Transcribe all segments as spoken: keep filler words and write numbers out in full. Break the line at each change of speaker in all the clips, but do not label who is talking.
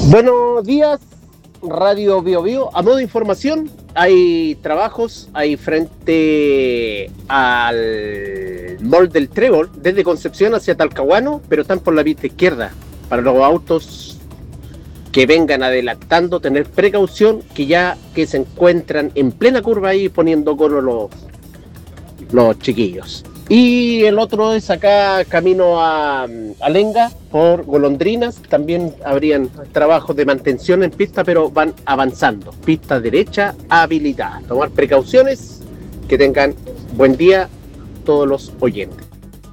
Buenos días, Radio Bio Bio. A modo de información, hay trabajos ahí frente al Mall del Trébol, desde Concepción hacia Talcahuano, pero están por la pista izquierda. Para los autos que vengan adelantando, tener precaución, que ya que se encuentran en plena curva ahí poniendo cono los, los chiquillos. Y el otro es acá camino a, a Lenga por Golondrinas. También habrían trabajos de mantención en pista, pero van avanzando. Pista derecha habilitada. Tomar precauciones. Que tengan buen día todos los oyentes.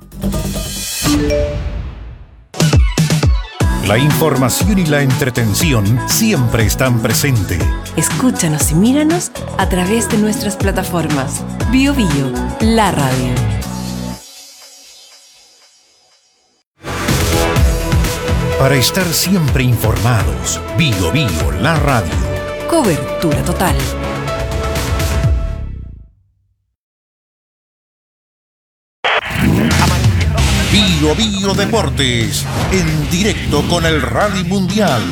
La información y la entretención siempre están presentes.
Escúchanos y míranos a través de nuestras plataformas. Bio Bio, la radio.
Para estar siempre informados, Bio Bio, la radio.
Cobertura total.
Bio Bio Deportes, en directo con el Rally Mundial.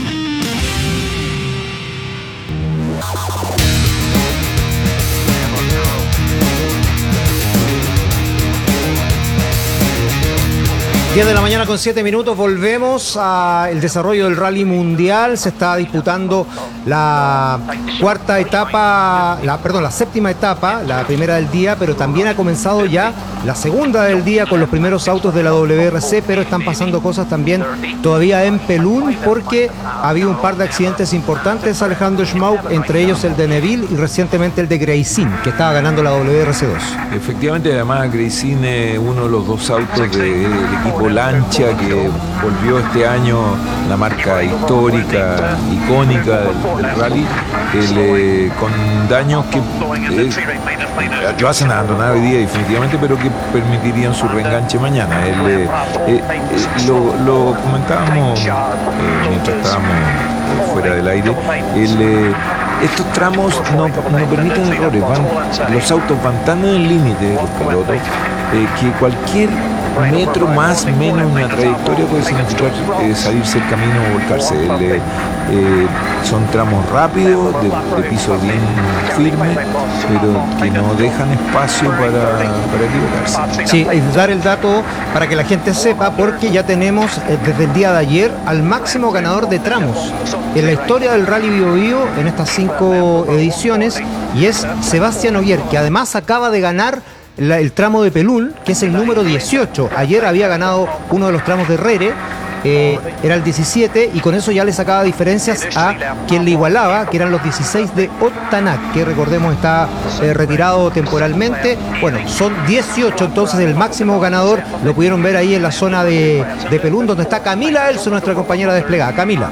diez de la mañana con siete minutos, volvemos al desarrollo del Rally Mundial. Se está disputando la cuarta etapa, la, perdón, la séptima etapa, la primera del día, pero también ha comenzado ya la segunda del día con los primeros autos de la W R C, pero están pasando cosas también todavía en Pelún, porque ha habido un par de accidentes importantes, Alejandro Schmauk, entre ellos el de Neville y recientemente el de Greisin, que estaba ganando la W R C dos.
Efectivamente, además Greisin es uno de los dos autos del equipo Lancia, que volvió este año la marca histórica, icónica del, del rally, el, eh, con daños que eh, lo hacen abandonar hoy día definitivamente, pero que permitirían su reenganche mañana. El, eh, eh, eh, lo, lo comentábamos eh, mientras estábamos eh, fuera del aire. El, eh, estos tramos no, no permiten errores, van, los autos van tan en el límite, los pilotos, eh, que cualquier metro más menos una trayectoria puede significar eh, salirse del camino o volcarse. El, eh, eh, son tramos rápidos, de, de piso bien firme, pero que no dejan espacio para, para equivocarse.
Sí, y dar el dato para que la gente sepa, porque ya tenemos eh, desde el día de ayer al máximo ganador de tramos en la historia del Rally Bio Bio en estas cinco ediciones, y es Sebastián Ogier, que además acaba de ganar La, el tramo de Pelún, que es el número dieciocho. Ayer había ganado uno de los tramos de Rere, eh, era el diecisiete, y con eso ya le sacaba diferencias a quien le igualaba, que eran los dieciséis de Otanak, que recordemos está eh, retirado temporalmente. Bueno, son dieciocho, entonces el máximo ganador lo pudieron ver ahí en la zona de, de Pelún, donde está Camila Elso, nuestra compañera desplegada. Camila.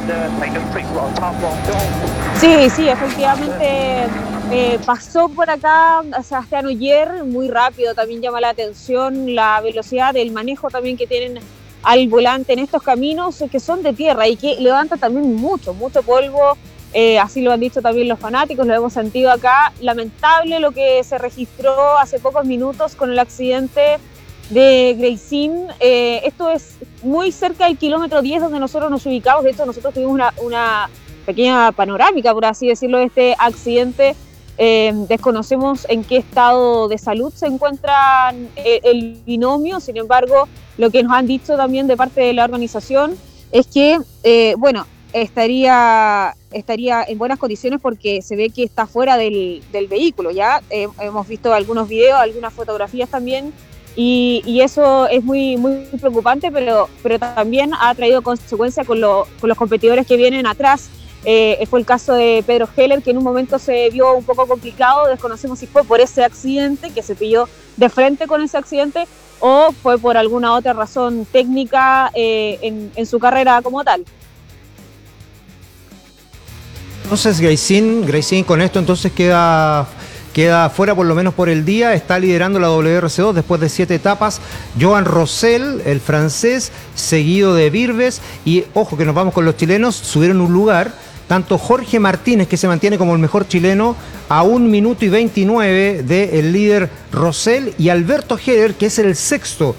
Sí, sí, efectivamente. Eh, pasó por acá Sebastián Ogier muy rápido. También llama la atención la velocidad del manejo también que tienen al volante en estos caminos que son de tierra y que levantan también mucho, mucho polvo. Eh, así lo han dicho también los fanáticos, lo hemos sentido acá. Lamentable lo que se registró hace pocos minutos con el accidente de Greisin. Eh, esto es muy cerca del kilómetro diez donde nosotros nos ubicamos. De hecho, nosotros tuvimos una, una pequeña panorámica, por así decirlo, de este accidente. Eh, desconocemos en qué estado de salud se encuentra eh, el binomio. Sin embargo, lo que nos han dicho también de parte de la organización es que, eh, bueno, estaría, estaría en buenas condiciones porque se ve que está fuera del, del vehículo. Ya eh, hemos visto algunos videos, algunas fotografías también, y, y eso es muy, muy preocupante, pero, pero también ha traído consecuencias con, lo, con los competidores que vienen atrás. Eh, fue el caso de Pedro Heller, que en un momento se vio un poco complicado. Desconocemos si fue por ese accidente, que se pilló de frente con ese accidente, o fue por alguna otra razón técnica eh, en, en su carrera como tal.
Entonces Greisin, Greisin con esto entonces queda... Queda fuera por lo menos por el día, está liderando la W R C dos después de siete etapas. Joan Rossel, el francés, seguido de Virves. Y ojo que nos vamos con los chilenos, subieron un lugar. Tanto Jorge Martínez, que se mantiene como el mejor chileno, a un minuto y veintinueve del líder Rossel, y Alberto Heller, que es el sexto